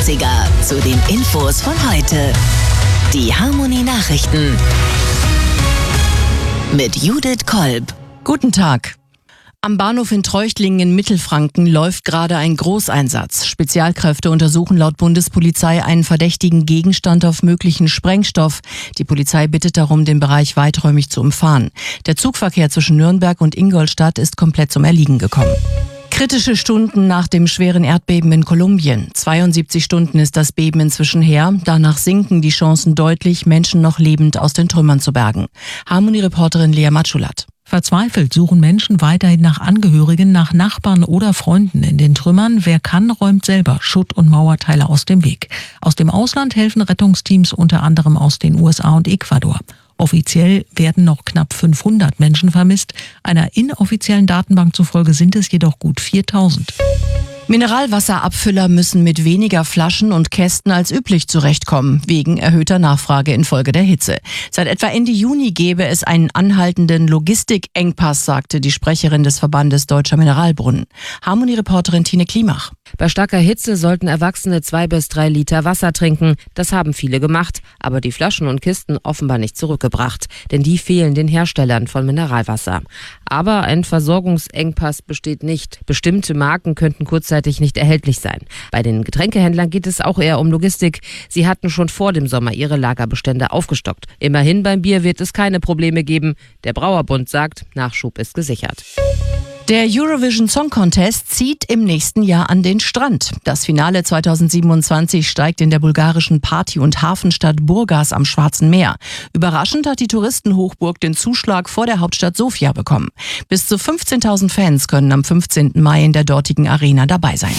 80er zu den Infos von heute. Die Harmony Nachrichten mit Judith Kolb. Guten Tag. Am Bahnhof in Treuchtlingen in Mittelfranken läuft gerade ein Großeinsatz. Spezialkräfte untersuchen laut Bundespolizei einen verdächtigen Gegenstand auf möglichen Sprengstoff. Die Polizei bittet darum, den Bereich weiträumig zu umfahren. Der Zugverkehr zwischen Nürnberg und Ingolstadt ist komplett zum Erliegen gekommen. Kritische Stunden nach dem schweren Erdbeben in Kolumbien. 72 Stunden ist das Beben inzwischen her. Danach sinken die Chancen deutlich, Menschen noch lebend aus den Trümmern zu bergen. Harmony-Reporterin Lea Matschulat. Verzweifelt suchen Menschen weiterhin nach Angehörigen, nach Nachbarn oder Freunden in den Trümmern. Wer kann, räumt selber Schutt- und Mauerteile aus dem Weg. Aus dem Ausland helfen Rettungsteams unter anderem aus den USA und Ecuador. Offiziell werden noch knapp 500 Menschen vermisst. Einer inoffiziellen Datenbank zufolge sind es jedoch gut 4000. Mineralwasserabfüller müssen mit weniger Flaschen und Kästen als üblich zurechtkommen, wegen erhöhter Nachfrage infolge der Hitze. Seit etwa Ende Juni gäbe es einen anhaltenden Logistikengpass, sagte die Sprecherin des Verbandes Deutscher Mineralbrunnen. Harmony-Reporterin Tine Klimach. Bei starker Hitze sollten Erwachsene 2 bis 3 Liter Wasser trinken. Das haben viele gemacht, aber die Flaschen und Kisten offenbar nicht zurückgebracht, denn die fehlen den Herstellern von Mineralwasser. Aber ein Versorgungsengpass besteht nicht. Bestimmte Marken könnten kurzzeitig nicht erhältlich sein. Bei den Getränkehändlern geht es auch eher um Logistik. Sie hatten schon vor dem Sommer ihre Lagerbestände aufgestockt. Immerhin beim Bier wird es keine Probleme geben. Der Brauerbund sagt, Nachschub ist gesichert. Der Eurovision Song Contest zieht im nächsten Jahr an den Strand. Das Finale 2027 steigt in der bulgarischen Party- und Hafenstadt Burgas am Schwarzen Meer. Überraschend hat die Touristenhochburg den Zuschlag vor der Hauptstadt Sofia bekommen. Bis zu 15.000 Fans können am 15. Mai in der dortigen Arena dabei sein.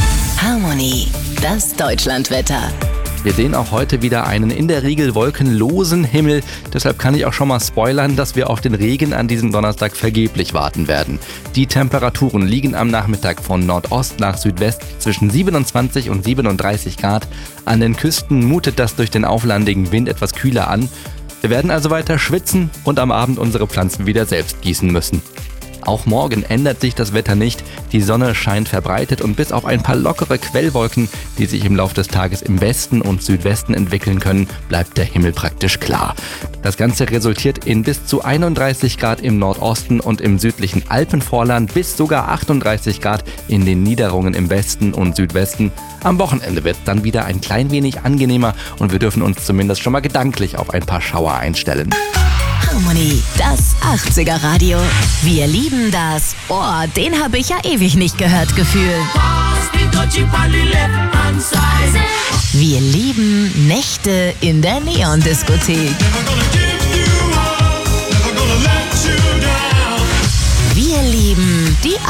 Harmony, das Deutschlandwetter. Wir sehen auch heute wieder einen in der Regel wolkenlosen Himmel. Deshalb kann ich auch schon mal spoilern, dass wir auf den Regen an diesem Donnerstag vergeblich warten werden. Die Temperaturen liegen am Nachmittag von Nordost nach Südwest zwischen 27 und 37 Grad. An den Küsten mutet das durch den auflandigen Wind etwas kühler an. Wir werden also weiter schwitzen und am Abend unsere Pflanzen wieder selbst gießen müssen. Auch morgen ändert sich das Wetter nicht. Die Sonne scheint verbreitet und bis auf ein paar lockere Quellwolken, die sich im Laufe des Tages im Westen und Südwesten entwickeln können, bleibt der Himmel praktisch klar. Das Ganze resultiert in bis zu 31 Grad im Nordosten und im südlichen Alpenvorland, bis sogar 38 Grad in den Niederungen im Westen und Südwesten. Am Wochenende wird es dann wieder ein klein wenig angenehmer und wir dürfen uns zumindest schon mal gedanklich auf ein paar Schauer einstellen. Harmony, das 80er Radio. Wir lieben das. Oh, den habe ich ja ewig nicht gehört, Gefühl. Wir lieben Nächte in der Neon-Diskothek.